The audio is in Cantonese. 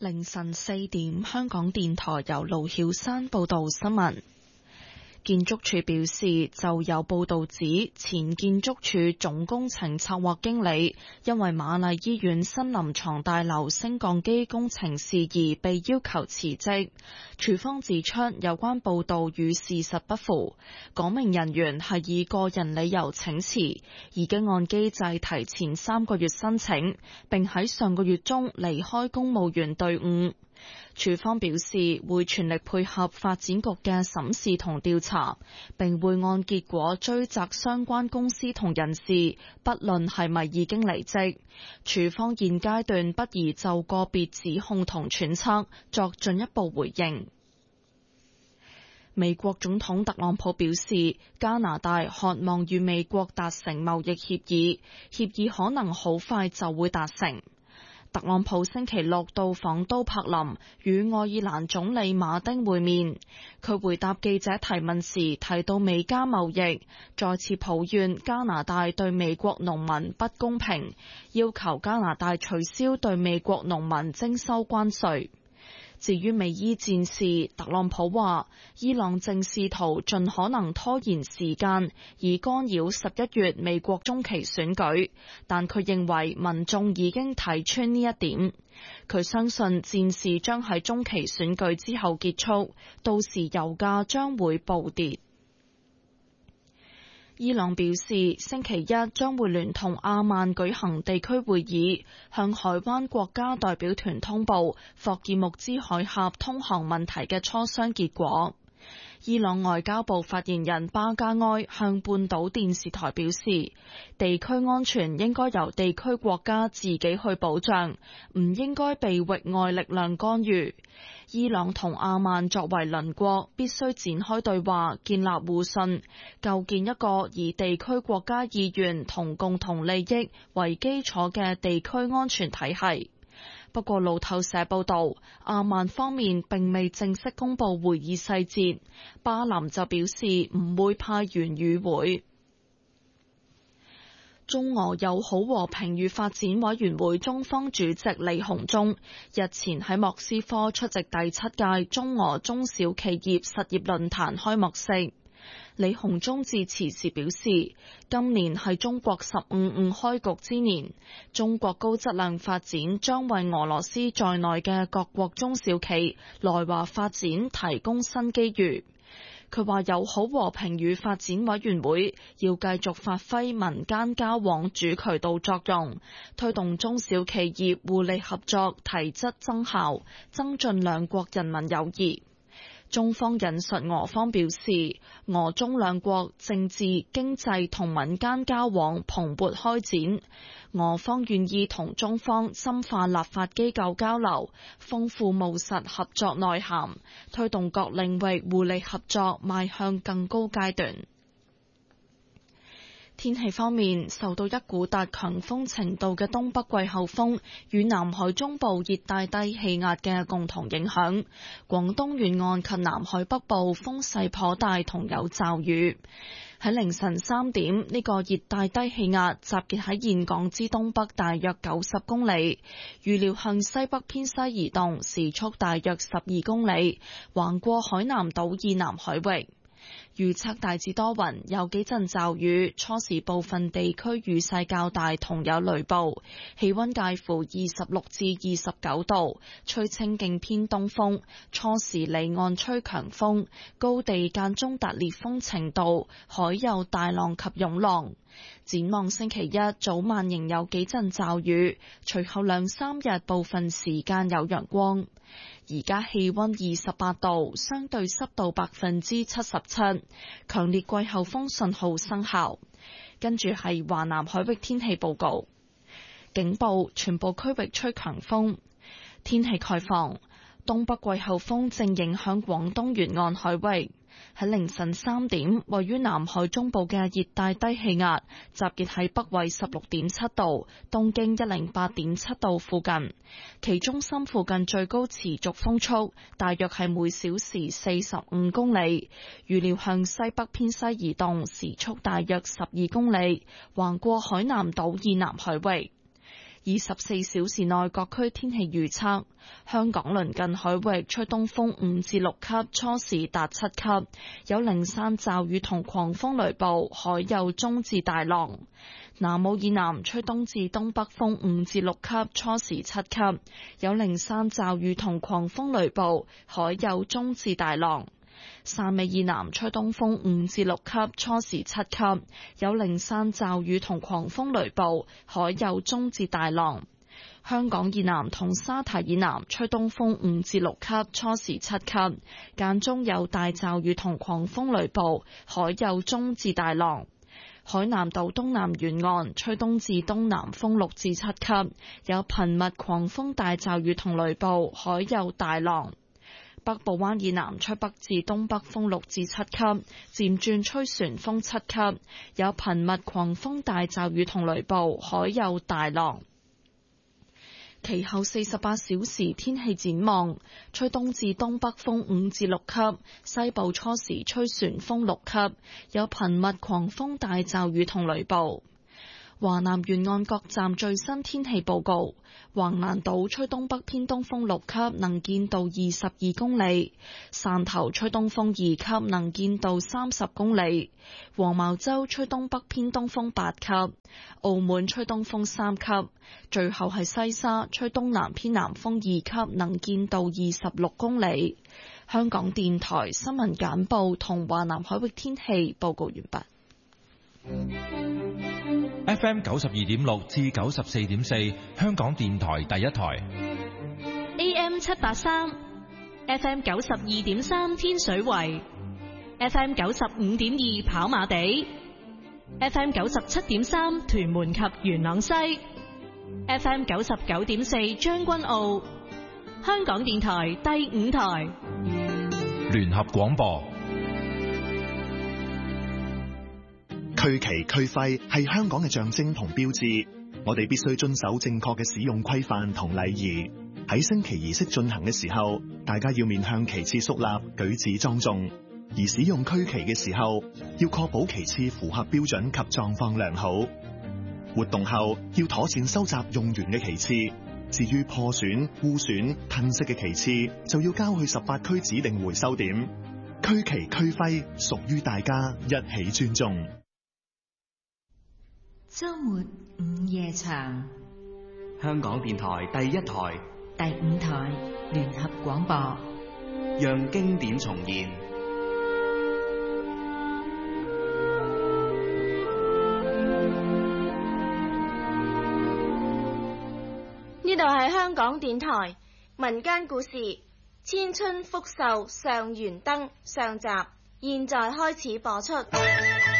凌晨4點，香港電台由盧曉山報道新聞。建築署表示，就有報道指前建築署總工程策劃經理因為瑪麗醫院新臨床大樓升降機工程事宜被要求辭職。署方指出，有關報道與事實不符，講明人員係以個人理由請辭，已經按機制提前3個月申請，並喺上個月中離開公務員隊伍。署方表示會全力配合發展局嘅審視同調查，並會按結果追責相關公司同人士，不論係咪已經離職。署方現階段不宜就個別指控同揣測作進一步回應。美國總統特朗普表示，加拿大渴望與美國達成貿易協議，協議可能好快就會達成。特朗普星期六到訪都柏林，與愛爾蘭總理馬丁會面。佢回答記者提問時提到美加貿易，再次抱怨加拿大對美國農民不公平，要求加拿大取消對美國農民徵收關稅。至於美伊戰事，特朗普話伊朗正試圖盡可能拖延時間，以干擾11月美國中期選舉，但佢認為民眾已經睇穿呢一點。佢相信戰事將喺中期選舉之後結束，到時油價將會暴跌。伊朗表示，星期一將會聯同阿曼舉行地區會議，向海灣國家代表團通報霍爾木茲海峽通航問題嘅磋商結果。伊朗外交部發言人巴加埃向半島電視台表示，地區安全應該由地區國家自己去保障，唔應該被域外力量干預。伊朗同阿曼作為鄰國，必須展開對話，建立互信，構建一個以地區國家意願同共同利益為基礎嘅地區安全體系。不過路透社報道，阿曼方面並未正式公布會議細節，巴林就表示唔會派員與會。中俄友好和平與發展委員會中方主席李鴻忠日前喺莫斯科出席第7屆中俄中小企業實業論壇開幕式。李鴻忠致辭時表示，今年係中國15開局之年，中國高質量發展將為俄羅斯在內嘅各國中小企來華發展提供新機遇。佢話友好和平與發展委員會要繼續發揮民間交往主渠道作用，推動中小企業互利合作，提質增效，增進兩國人民友誼。中方引述俄方表示，俄中兩國政治、經濟同民間交往蓬勃開展，俄方願意同中方深化立法機構交流，豐富務實合作內涵，推動各領域互利合作邁向更高階段。天氣方面，受到一股達強風程度嘅東北季候風與南海中部熱帶低氣壓嘅共同影響，廣東沿岸及南海北部風勢頗大同有驟雨。喺凌晨3點，呢個熱帶低氣壓集結喺峴港之東北大約90公里，預料向西北偏西移動，時速大約12公里，橫過海南島以南海域。預測大致多雲，有幾陣驟雨，初時部分地區雨勢較大，同有雷暴。氣溫介乎26至29度，吹清勁偏東風，初時離岸吹強風，高地間中達烈風程度，海有大浪及湧浪。展望星期一早晚仍有幾陣驟雨，隨後2-3日部分時間有陽光。而家氣溫28度，相對濕度77%，強烈季候風信號生效。跟住係華南海域天氣報告，警報，全部區域吹強風。天氣概況，東北季候風正影響廣東沿岸海域。喺凌晨3點，位於南海中部嘅熱帶低氣壓集結喺北緯16.7度、東經108.7度附近，其中心附近最高持續風速大約係每小時45公里，預料向西北偏西移動，時速大約12公里，橫過海南島以南海域。 24小時內各區天氣預測：香港鄰近海域吹東風5至6級，初時達7級，有零散驟雨同狂風雷暴，海有中至大浪。南澳以南吹東至東北風5至6級，初時7級，有零散驟雨同狂風雷暴，海有中至大浪。汕尾以南吹東風5至6級，初時7級，有零散驟雨同狂風雷暴，海有中至大浪。香港以南同沙堤以南吹東風5至6級，初時7級，間中有大驟雨同狂風雷暴，海有中至大浪。海南島東南沿岸吹東至東南風6至7級，有頻密狂風大驟雨同雷暴，海有大浪。北部灣以南吹北至東北風6至7級，漸轉吹旋風7級，有頻密狂風大驟雨同雷暴，海有大浪。其後48小時天氣展望：吹東至東北風5至6級，西部初時吹旋風6級，有頻密狂風大驟雨同雷暴。華南沿岸各站最新天氣報告：橫瀾島吹東北偏東風6級，能見度22公里；汕頭吹東風2級，能見度30公里；黃茅洲吹東北偏東風8級；澳門吹東風3級；最後係西沙吹東南偏南風2級，能見度26公里。香港電台新聞簡報同華南海域天氣報告完畢。 FM 92.6至94.4，香港電台第一台。 AM 783 ，FM 92.3天水圍，FM 95.2跑馬地，FM 97.3屯門及元朗西，FM 99.4將軍澳。香港電台第5台聯合廣播。 區旗區徽係香港嘅象徵同標誌，我哋必須遵守正確嘅使用規範同禮儀。喺升旗儀式進行嘅時候，大家要面向旗幟肅立，舉止莊重；而使用區旗嘅時候，要確保旗幟符合標準及狀況良好。活動後要妥善收集用完嘅旗幟，至於破損、污損、褪色嘅旗幟，就要交去18區指定回收點。區旗區徽屬於大家，一起尊重。 周末午夜場， 香港電台第一台、 第5台聯合廣播， 讓經典重現。 呢度係香港電台民間故事《千春福壽上元燈》上集，現在開始播出。